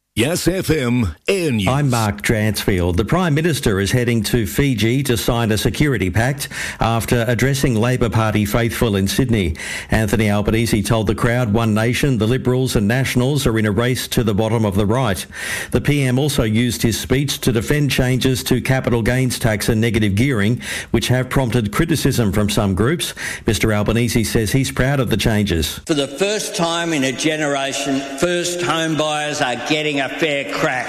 Yes FM Air News. I'm Mark Dransfield. The Prime Minister is heading to Fiji to sign a security pact after addressing Labor Party faithful in Sydney. Anthony Albanese told the crowd One Nation, the Liberals and Nationals are in a race to the bottom of the right. The PM also used his speech to defend changes to capital gains tax and negative gearing, which have prompted criticism from some groups. Mr Albanese says he's proud of the changes. For the first time in a generation, first home buyers are getting a fair crack.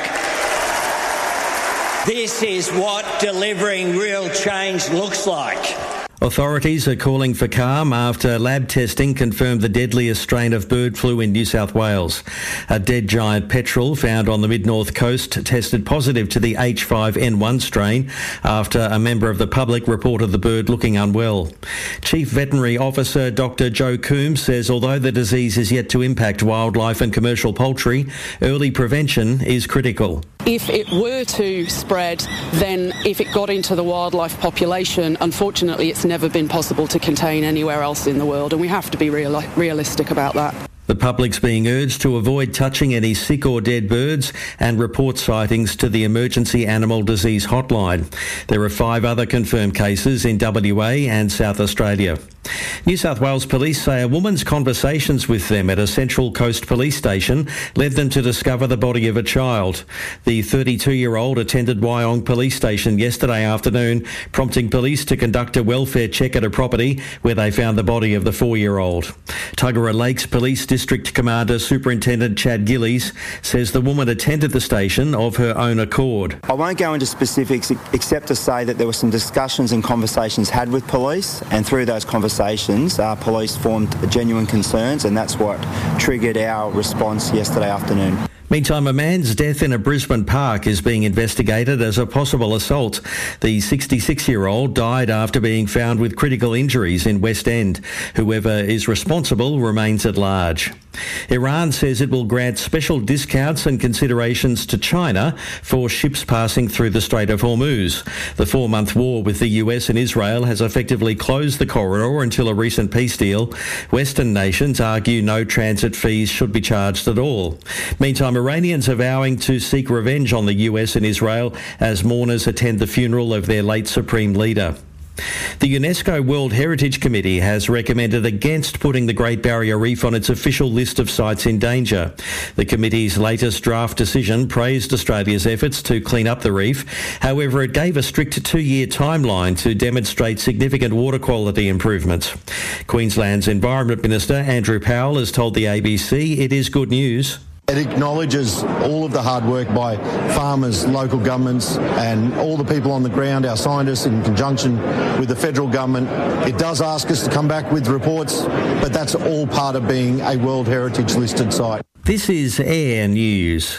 This is what delivering real change looks like. Authorities are calling for calm after lab testing confirmed the deadliest strain of bird flu in New South Wales. A dead giant petrel found on the mid-north coast tested positive to the H5N1 strain after a member of the public reported the bird looking unwell. Chief Veterinary Officer Dr Joe Coombs says although the disease is yet to impact wildlife and commercial poultry, early prevention is critical. If it were to spread, then if it got into the wildlife population, unfortunately it's never been possible to contain anywhere else in the world, and we have to be realistic about that. The public's being urged to avoid touching any sick or dead birds and report sightings to the Emergency Animal Disease Hotline. There are 5 other confirmed cases in WA and South Australia. New South Wales Police say a woman's conversations with them at a Central Coast police station led them to discover the body of a child. The 32-year-old attended Wyong Police Station yesterday afternoon, prompting police to conduct a welfare check at a property where they found the body of the 4-year-old. Tuggerah Lakes Police District Commander Superintendent Chad Gillies says the woman attended the station of her own accord. I won't go into specifics except to say that there were some discussions and conversations had with police, and through those conversations police formed genuine concerns, and that's what triggered our response yesterday afternoon. Meantime, a man's death in a Brisbane park is being investigated as a possible assault. The 66-year-old died after being found with critical injuries in West End. Whoever is responsible remains at large. Iran says it will grant special discounts and considerations to China for ships passing through the Strait of Hormuz. The 4-month war with the US and Israel has effectively closed the corridor until a recent peace deal. Western nations argue no transit fees should be charged at all. Meantime, Iranians are vowing to seek revenge on the US and Israel as mourners attend the funeral of their late supreme leader. The UNESCO World Heritage Committee has recommended against putting the Great Barrier Reef on its official list of sites in danger. The committee's latest draft decision praised Australia's efforts to clean up the reef. However, it gave a strict 2-year timeline to demonstrate significant water quality improvements. Queensland's Environment Minister Andrew Powell has told the ABC it is good news. It acknowledges all of the hard work by farmers, local governments and all the people on the ground, our scientists in conjunction with the federal government. It does ask us to come back with reports, but that's all part of being a World Heritage listed site. This is Air News.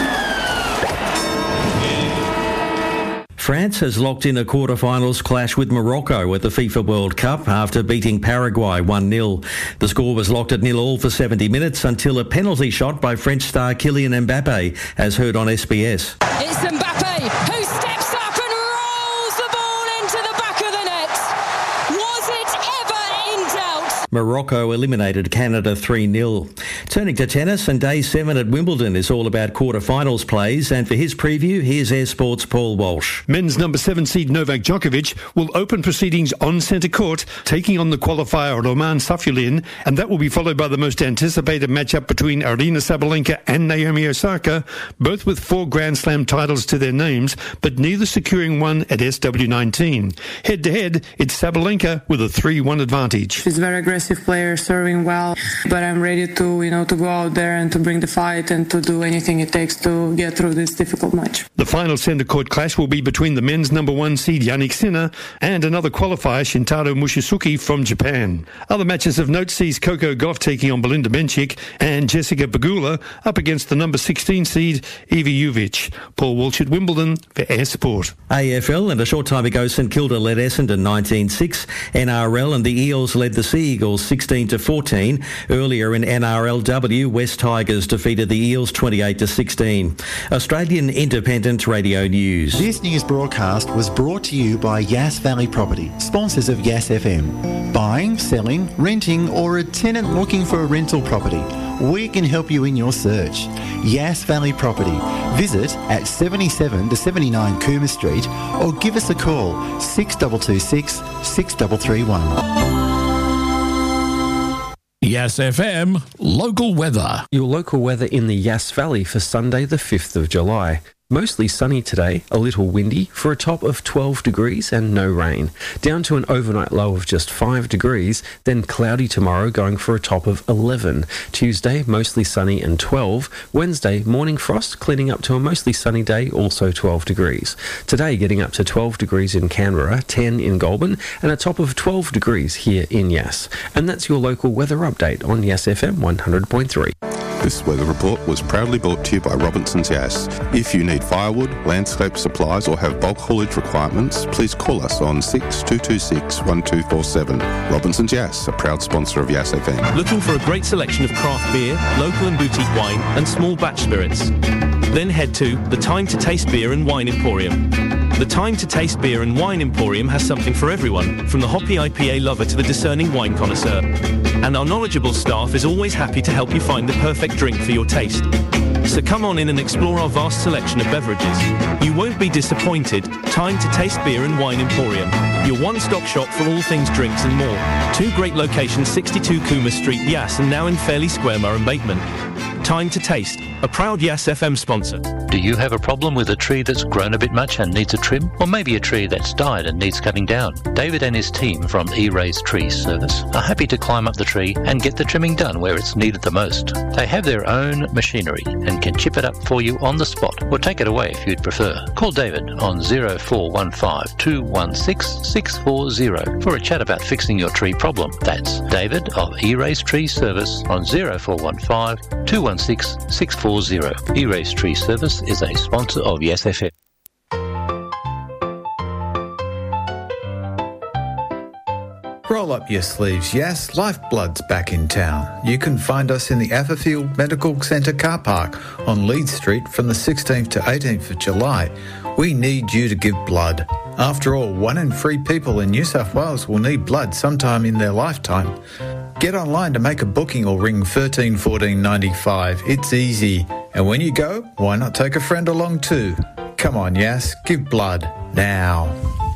France has locked in a quarter-finals clash with Morocco at the FIFA World Cup after beating Paraguay 1-0. The score was locked at 0-0 for 70 minutes until a penalty shot by French star Kylian Mbappe, as heard on SBS. It's Mbappe who steps up and rolls the ball into the back of the net. Was it ever in doubt? Morocco eliminated Canada 3-0. Turning to tennis, and Day 7 at Wimbledon is all about quarter-finals plays, and for his preview, here's Air Sports' Paul Walsh. Men's number 7 seed Novak Djokovic will open proceedings on centre court, taking on the qualifier Roman Safulin, and that will be followed by the most anticipated matchup between Aryna Sabalenka and Naomi Osaka, both with 4 Grand Slam titles to their names, but neither securing one at SW19. Head-to-head, it's Sabalenka with a 3-1 advantage. She's a very aggressive player, serving well, but I'm ready to go out there and to bring the fight and to do anything it takes to get through this difficult match. The final centre court clash will be between the men's number 1 seed Yannick Sinner and another qualifier Shintaro Mushizuki from Japan. Other matches of note sees Coco Gauff taking on Belinda Bencic and Jessica Pegula up against the number 16 seed Evie Juvic. Paul Walsh at Wimbledon for Air Sport. AFL, and a short time ago St Kilda led Essendon 19-6. NRL and the Eels led the Sea Eagles scores 16-14. Earlier in NRLW, West Tigers defeated the Eels 28-16. Australian Independent Radio News. This news broadcast was brought to you by Yass Valley Property, sponsors of Yass FM. Buying, selling, renting, or a tenant looking for a rental property, we can help you in your search. Yass Valley Property. Visit at 77 to 79 Coomer Street or give us a call 6226 6331. Yass FM local weather. Your local weather in the Yass Valley for Sunday the 5th of July. Mostly sunny today, a little windy, for a top of 12 degrees and no rain. Down to an overnight low of just 5 degrees, then cloudy tomorrow going for a top of 11. Tuesday, mostly sunny and 12. Wednesday, morning frost, cleaning up to a mostly sunny day, also 12 degrees. Today, getting up to 12 degrees in Canberra, 10 in Goulburn, and a top of 12 degrees here in Yass. And that's your local weather update on Yass FM 100.3. This weather report was proudly brought to you by Robinson's Yass. If you need firewood, landscape supplies or have bulk haulage requirements, please call us on 6226 1247. Robinson's Yass, a proud sponsor of Yass FM. Looking for a great selection of craft beer, local and boutique wine and small batch spirits? Then head to the Time to Taste Beer and Wine Emporium. The Time to Taste Beer and Wine Emporium has something for everyone, from the hoppy IPA lover to the discerning wine connoisseur. And our knowledgeable staff is always happy to help you find the perfect drink for your taste. So come on in and explore our vast selection of beverages. You won't be disappointed. Time to Taste Beer and Wine Emporium, your one-stop shop for all things drinks and more. 2 great locations, 62 Coomer Street, Yass, and now in Fairley Square, Murray Bateman. Time to Taste, a proud Yass FM sponsor. Do you have a problem with a tree that's grown a bit much and needs a trim? Or maybe a tree that's died and needs cutting down? David and his team from E-Rays Tree Service are happy to climb up the tree and get the trimming done where it's needed the most. They have their own machinery and can chip it up for you on the spot or take it away if you'd prefer. Call David on 0415 216 640 for a chat about fixing your tree problem. That's David of E-Rays Tree Service on 0415 216 640. E-Rays Tree Service is a sponsor of Yass FM. Roll up your sleeves, Yass. Lifeblood's back in town. You can find us in the Atherfield Medical Centre car park on Leeds Street from the 16th to 18th of July. We need you to give blood. After all, 1 in 3 people in New South Wales will need blood sometime in their lifetime. Get online to make a booking or ring 13 14 95. It's easy. And when you go, why not take a friend along too? Come on, Yass, give blood now.